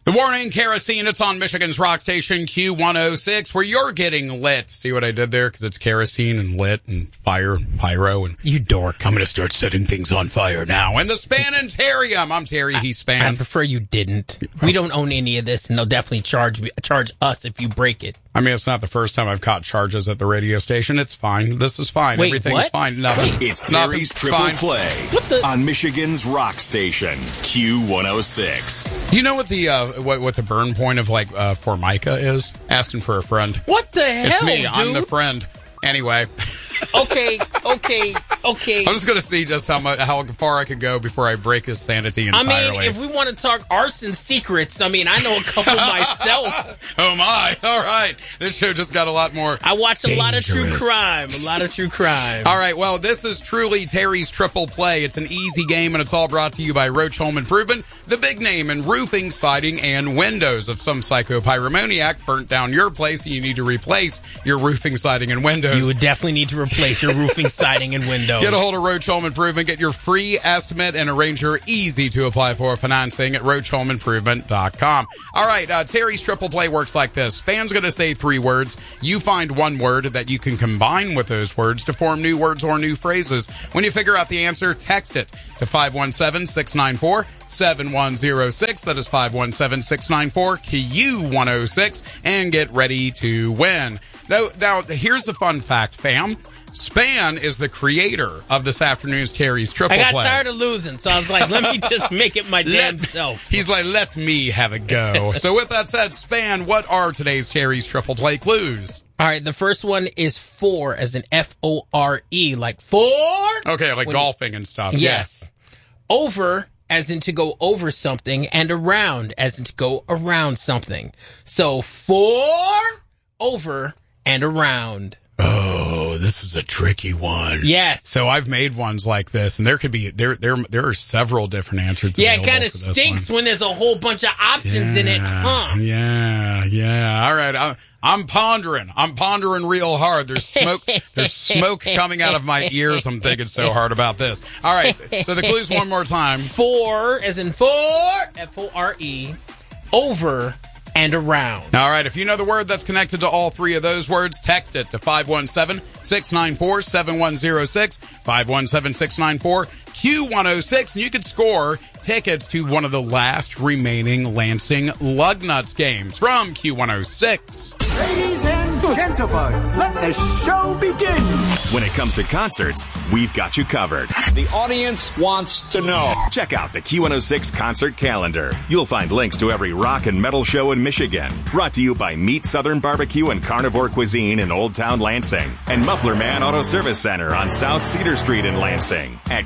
Good morning, Kerosene. It's on Michigan's rock station, Q106, where you're getting lit. See what I did there? Because it's kerosene and lit and fire and pyro. And you dork. I'm going to start setting things on fire now. And the Spanitarium. I'm Terry. He's Span. I prefer you didn't. We don't own any of this, and they'll definitely charge us if you break it. I mean, it's not the first time I've caught charges at the radio station. It's fine. This is fine. Wait, Everything's what? fine. Nothing. It's Terry's Triple fine. Play on Michigan's rock station, Q106. You know what the what the burn point of Formica is? Asking for a friend. What the hell, It's me. dude? I'm the friend. Anyway. Okay. I'm just going to see just how far I can go before I break his sanity entirely. I mean, if we want to talk arson secrets, I mean, I know a couple myself. Oh, my. All right. This show just got a lot more I watch a lot of true dangerous. crime. All right. Well, this is truly Terry's Triple Play. It's an easy game, and it's all brought to you by Roach Home Improvement, the big name in roofing, siding, and windows. If some psycho pyromaniac burnt down your place and you need to replace your roofing, siding, and windows, You would definitely need to replace your roofing, siding, and windows. get a hold of Roach Home Improvement. Get your free estimate and arrange your easy-to-apply-for financing at RoachHomeImprovement.com. All right, Terry's Triple Play works like this. Span's going to say 3 words. You find one word that you can combine with those words to form new words or new phrases. When you figure out the answer, text it to 517-694-7106. That is 517-694-Q106, and get ready to win. Now, here's the fun fact, fam. Span is the creator of this afternoon's Terry's Triple Play. I got tired of losing, so I was like, let me just make it my damn self. He's like, let me have a go. So with that said, Span, what are today's Terry's Triple Play clues? All right, the first one is for, as in F-O-R-E, like for. Okay, like golfing and stuff. Yes. Yeah. Over, as in to go over something, and around, as in to go around something. So for, over, and around. Oh, this is a tricky one. Yes. So I've made ones like this, and there could be there are several different answers. Yeah, it kind of stinks when there's a whole bunch of options in it, huh? Yeah. All right, I'm pondering real hard. There's smoke coming out of my ears. I'm thinking so hard about this. All right, so the clues one more time. For, as in for, F-O-R-E, over, and around. All right, if you know the word that's connected to all 3 of those words, text it to 517-694-7106, 517-694-Q106, and you could score tickets to one of the last remaining Lansing Lugnuts games from Q106. Ladies and gentlemen, let the show begin. When it comes to concerts, we've got you covered. The audience wants to know. Check out the Q106 concert calendar. You'll find links to every rock and metal show in Michigan. Brought to you by Meat Southern Barbecue and Carnivore Cuisine in Old Town Lansing. And Muffler Man Auto Service Center on South Cedar Street in Lansing at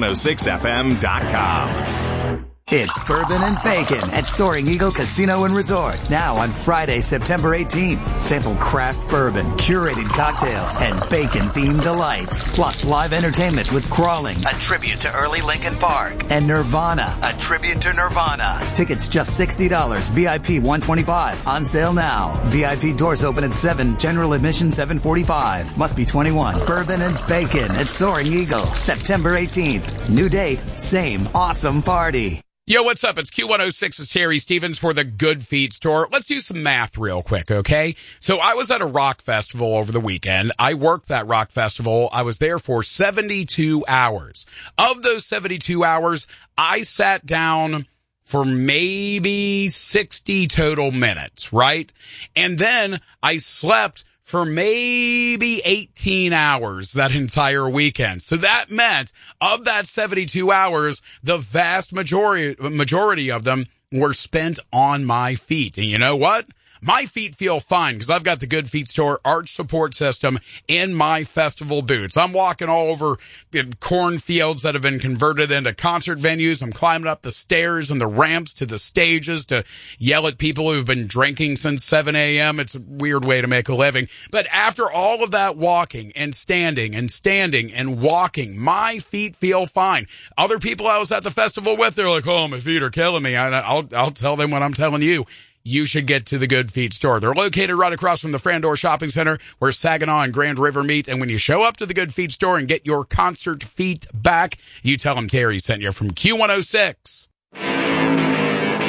Q106FM.com. It's Bourbon and Bacon at Soaring Eagle Casino and Resort. Now on Friday, September 18th. Sample craft bourbon, curated cocktails, and bacon-themed delights. Plus live entertainment with Crawling, a tribute to early Lincoln Park, and Nirvana, a tribute to Nirvana. Tickets just $60, VIP $125. On sale now. VIP doors open at 7, general admission $745. Must be 21. Bourbon and Bacon at Soaring Eagle, September 18th. New date, same awesome party. Yo, what's up? It's Q106's Terry Stevens for the Good Feet Store. Let's do some math real quick, okay? So I was at a rock festival over the weekend. I worked that rock festival. I was there for 72 hours. Of those 72 hours, I sat down for maybe 60 total minutes, right? And then I slept for maybe 18 hours that entire weekend. So that meant of that 72 hours, the vast majority of them were spent on my feet. And you know what? My feet feel fine because I've got the Good Feet Store arch support system in my festival boots. I'm walking all over cornfields that have been converted into concert venues. I'm climbing up the stairs and the ramps to the stages to yell at people who've been drinking since 7 a.m. It's a weird way to make a living. But after all of that walking and standing and walking, my feet feel fine. Other people I was at the festival with, they're like, oh, my feet are killing me. I'll tell them what I'm telling you. You should get to the Good Feet Store. They're located right across from the Frandor Shopping Center where Saginaw and Grand River meet. And when you show up to the Good Feet Store and get your concert feet back, you tell them Terry sent you from Q106.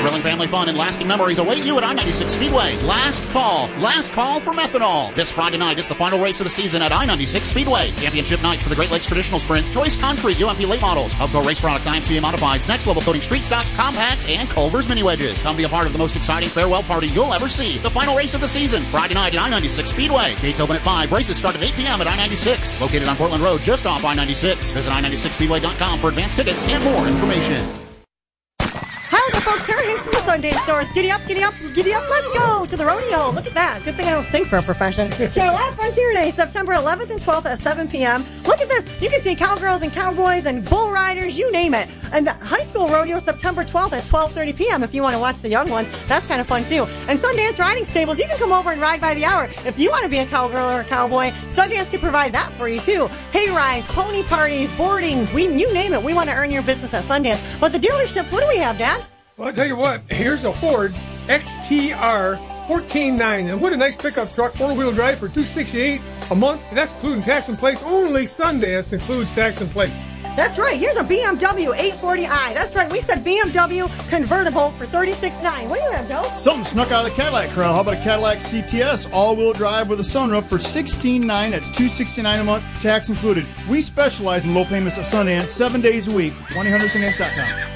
Thrilling family fun and lasting memories await you at I-96 Speedway. Last call for methanol. This Friday night is the final race of the season at I-96 Speedway. Championship night for the Great Lakes Traditional Sprints, Choice Concrete, UMP late models, Hubco Race Products, IMCA Modifieds, Next Level Coating, Street Stocks, Compacts, and Culver's Mini Wedges. Come be a part of the most exciting farewell party you'll ever see. The final race of the season, Friday night at I-96 Speedway. Gates open at 5. Races start at 8 p.m. at I-96. Located on Portland Road, just off I-96. Visit I96Speedway.com for advanced tickets and more information. Howdy, folks. Sarah Hayes from the Sundance Stores. Giddy up, giddy up, giddy up. Let's go to the rodeo. Look at that. Good thing I don't sing for a profession. Carolina Frontier Day, September 11th and 12th at 7 p.m. Look at this. You can see cowgirls and cowboys and bull riders, you name it. And the high school rodeo, September 12th at 12:30 p.m. if you want to watch the young ones. That's kind of fun, too. And Sundance Riding Stables, you can come over and ride by the hour. If you want to be a cowgirl or a cowboy, Sundance can provide that for you, too. Hay rides, pony parties, boarding, you name it. We want to earn your business at Sundance. But the dealerships, what do we have, Dad? Well, I'll tell you what, here's a Ford XTR 14.9, and what a nice pickup truck, four-wheel drive for $268 a month, and that's including tax and plates. Only Sundance includes tax and plates. That's right. Here's a BMW 840i. That's right. We said BMW convertible for $36.9. What do you have, Joe? Something snuck out of the Cadillac crowd. How about a Cadillac CTS all-wheel drive with a sunroof for $16.9? That's $269 a month, tax included. We specialize in low payments at Sundance 7 days a week. 1-800-Sundance.com.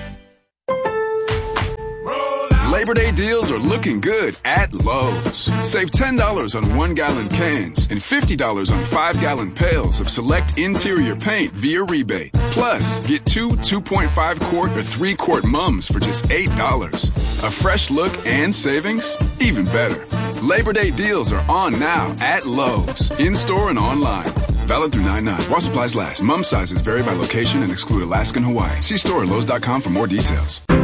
Labor Day deals are looking good at Lowe's. Save $10 on 1-gallon cans and $50 on 5-gallon pails of select interior paint via rebate. Plus, get 2 2.5-quart or 3-quart mums for just $8. A fresh look and savings? Even better. Labor Day deals are on now at Lowe's, in-store and online. Valid through 9/9. While supplies last. Mum sizes vary by location and exclude Alaska and Hawaii. See store at Lowe's.com for more details.